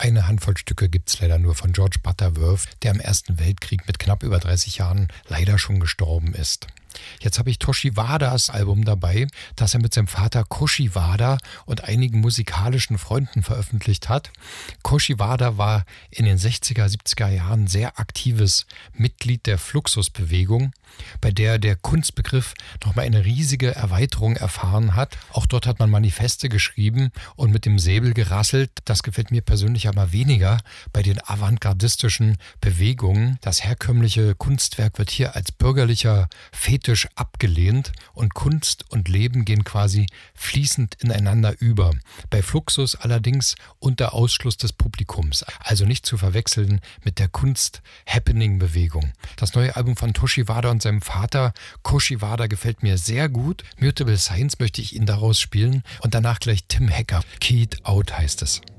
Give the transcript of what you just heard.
Eine Handvoll Stücke gibt's leider nur von George Butterworth, der im Ersten Weltkrieg mit knapp über 30 Jahren leider schon gestorben ist. Jetzt habe ich Toshi Wadas Album dabei, das er mit seinem Vater Koshi Wada und einigen musikalischen Freunden veröffentlicht hat. Koshi Wada war in den 60er, 70er Jahren sehr aktives Mitglied der Fluxusbewegung, bei der der Kunstbegriff nochmal eine riesige Erweiterung erfahren hat. Auch dort hat man Manifeste geschrieben und mit dem Säbel gerasselt. Das gefällt mir persönlich aber weniger bei den avantgardistischen Bewegungen. Das herkömmliche Kunstwerk wird hier als bürgerlicher Fetisch abgelehnt und Kunst und Leben gehen quasi fließend ineinander über. Bei Fluxus allerdings unter Ausschluss des Publikums, also nicht zu verwechseln mit der Kunst-Happening-Bewegung. Das neue Album von Toshi Wada und seinem Vater Koshi Wada gefällt mir sehr gut. Mutable Science möchte ich Ihnen daraus spielen und danach gleich Tim Hacker. Keyed Out heißt es.